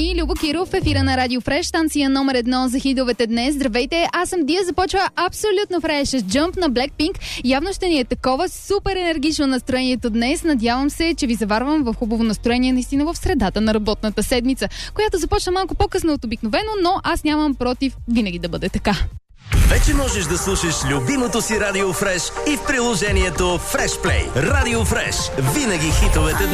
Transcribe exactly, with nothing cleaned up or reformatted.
и Любо Киров в ефира на Радио Фреш, станция номер едно за хидовете днес. Здравейте, аз съм Дия, започва абсолютно фреш с Jump на Blackpink. Явно ще ни е такова супер енергично настроението днес. Надявам се, че ви заварвам в хубаво настроение наистина в средата на работната седмица, която започна малко по-късно от обикновено, но аз нямам против винаги да бъде така. Вече можеш да слушаш любимото си Радио Фреш и в приложението Fresh Play. Радио Фреш. Винаги хитовете